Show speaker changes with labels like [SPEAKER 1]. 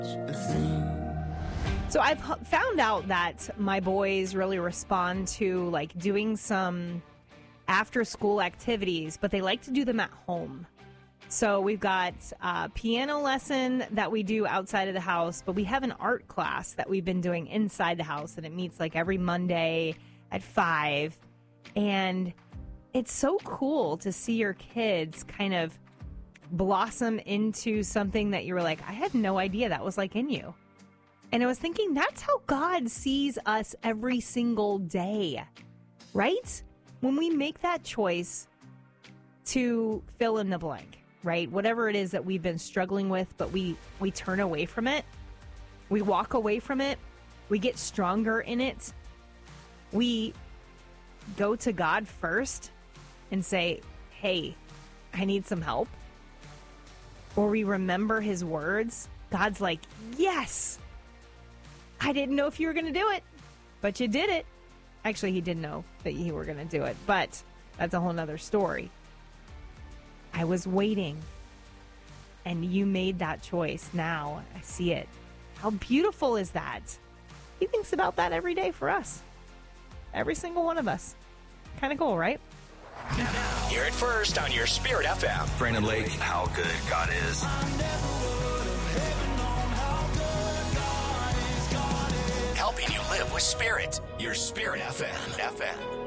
[SPEAKER 1] So I've found out that my boys really respond to like doing some after school activities, but they like to do them at home. So we've got a piano lesson that we do outside of the house, but we have an art class that we've been doing inside the house, and it meets like every Monday at 5. And it's so cool to see your kids kind of blossom into something that you were like, I had no idea that was like in you. And I was thinking, that's how God sees us every single day, right? When we make that choice to fill in the blank, right? Whatever it is that we've been struggling with, but we turn away from it. We walk away from it. We get stronger in it. We go to God first and say, hey, I need some help. Or we remember his words. God's like, yes, I didn't know if you were going to do it, but you did it. Actually, he didn't know that you were going to do it, but that's a whole nother story. I was waiting, and you made that choice. Now I see it. How beautiful is that? He thinks about that every day for us. Every single one of us. Kind of cool, right?
[SPEAKER 2] Hear it first on your Spirit FM.
[SPEAKER 3] Brandon Lake, how good God is.
[SPEAKER 2] Helping you live with Spirit. Your Spirit FM.